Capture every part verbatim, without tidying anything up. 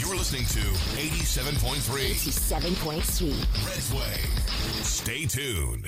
You're listening to eighty-seven point three eighty-seven point three Red Wave. Stay tuned.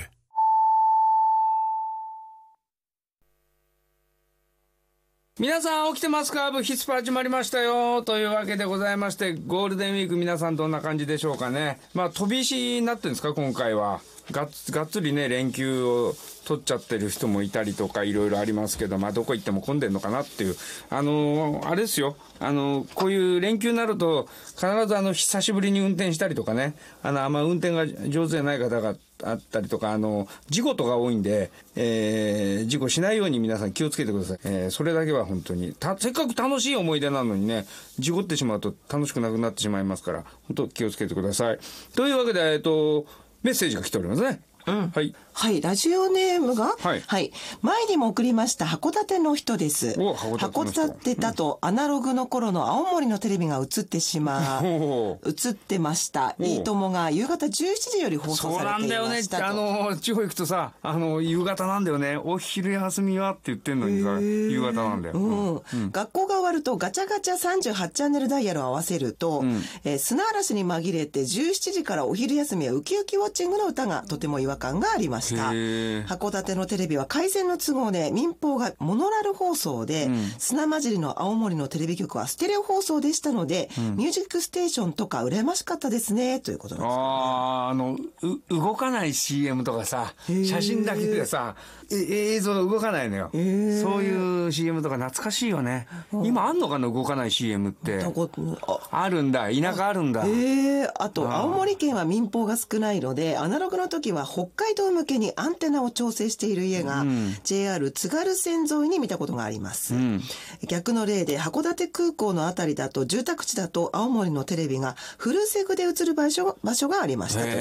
皆さん起きてますか？部ヒスパ始まりましたよというわけでございまして、ゴールデンウィーク皆さんどんな感じでしょうかね。まあ飛び石になってるんですか今回は。がっ, がっつりね連休を取っちゃってる人もいたりとかいろいろありますけど、まあどこ行っても混んでんのかなっていう、あのー、あれですよ、あのー、こういう連休になると必ずあの久しぶりに運転したりとかね、あのあんま運転が上手じゃない方があったりとか、あの事故とか多いんで、えー、事故しないように皆さん気をつけてください。えー、それだけは本当にたせっかく楽しい思い出なのにね、事故ってしまうと楽しくなくなってしまいますから、本当気をつけてください。というわけで、えっとメッセージが来ておりますね。 うん、 はい、 はい、ラジオネームが、 はい、 はい、前にも送りました函館の人です。 お函館の人。 函館だとアナログの頃の青森のテレビが映ってしまう映ってました。いいともが夕方じゅうしちじより放送されていましたと。 そうなんだよね。あの地方行くとさ、あの夕方なんだよね。お昼休みはって言ってんのにさ、夕方なんだよ、 うんうん、学校が終わるとガチャガチャさんじゅうはちチャンネルダイヤルを合わせると、うんえー、砂嵐に紛れてじゅうしちじからお昼休みはウキウキウォッチングの歌がとても違和感がありました。函館のテレビは回線の都合で民放がモノラル放送で、うん、砂混じりの青森のテレビ局はステレオ放送でしたので、うん、ミュージックステーションとか羨ましかったですねということなんです、ね、 ああの動かない シーエム とかさ、写真だけでさ映像が動かないのよ。そういう シーエム とか懐かしいよね。今あんのかな動かない シーエム って。 あ, あるんだ。田舎あるんだ。 へえ。あと青森県は民放が少ないので、アナログの時は北海道向けにアンテナを調整している家が、うん、ジェイアール 津軽線沿いに見たことがあります、うん、逆の例で函館空港のあたりだと住宅地だと青森のテレビがフルセグで映る場所場所がありましたと。